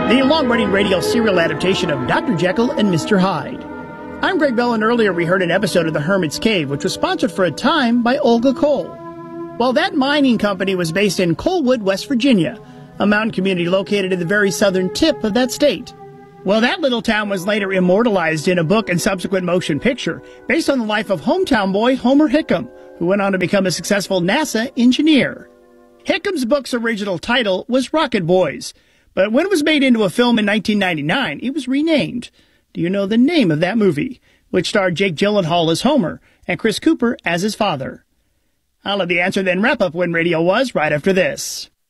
the long-running radio serial adaptation of Dr. Jekyll and Mr. Hyde. I'm Greg Bell, and earlier we heard an episode of The Hermit's Cave, which was sponsored for a time by Olga Cole. Well, that mining company was based in Coalwood, West Virginia, a mountain community located at the very southern tip of that state. Well, that little town was later immortalized in a book and subsequent motion picture based on the life of hometown boy Homer Hickam, who went on to become a successful NASA engineer. Hickam's book's original title was Rocket Boys, but when it was made into a film in 1999, it was renamed. Do you know the name of that movie, which starred Jake Gyllenhaal as Homer and Chris Cooper as his father? I'll have the answer then wrap up when radio was right after this.